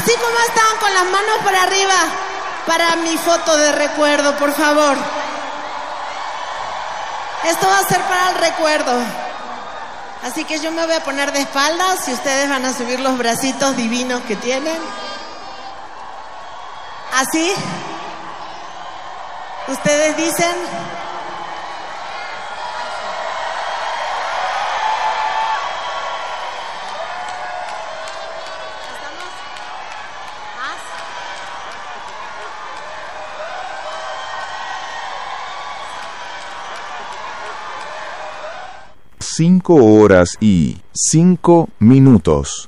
Así como están, con las manos para arriba, para mi foto de recuerdo, por favor. Esto va a ser para el recuerdo. Así que yo me voy a poner de espaldas y ustedes van a subir los bracitos divinos que tienen. Así. Ustedes dicen. ¿Más? 5:05.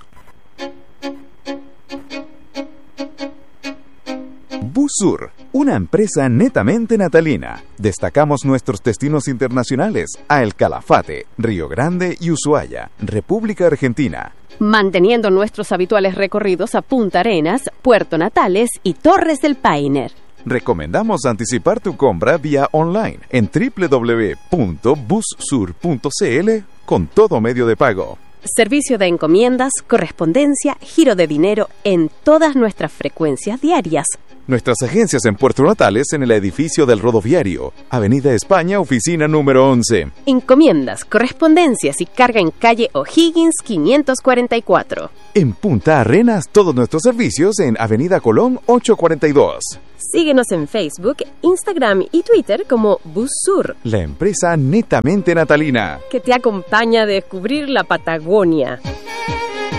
Bussur, una empresa netamente natalina. Destacamos nuestros destinos internacionales a El Calafate, Río Grande y Ushuaia, República Argentina. Manteniendo nuestros habituales recorridos a Punta Arenas, Puerto Natales y Torres del Paine. Recomendamos anticipar tu compra vía online en www.bussur.cl con todo medio de pago. Servicio de encomiendas, correspondencia, giro de dinero en todas nuestras frecuencias diarias. Nuestras agencias en Puerto Natales en el edificio del Rodoviario, Avenida España, oficina número 11. Encomiendas, correspondencias y carga en calle O'Higgins 544. En Punta Arenas, todos nuestros servicios en Avenida Colón 842. Síguenos en Facebook, Instagram y Twitter como Bussur, la empresa netamente natalina que te acompaña a descubrir la Patagonia.